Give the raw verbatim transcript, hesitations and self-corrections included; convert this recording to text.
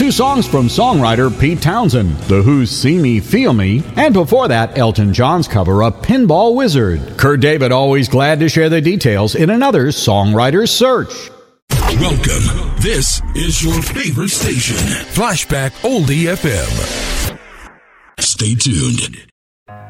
two songs from songwriter Pete Townsend, The Who's See Me, Feel Me, and before that, Elton John's cover of Pinball Wizard. Kurt David always glad to share the details in another Songwriter's Search. Welcome. This is your favorite station, Flashback Oldie F M. Stay tuned.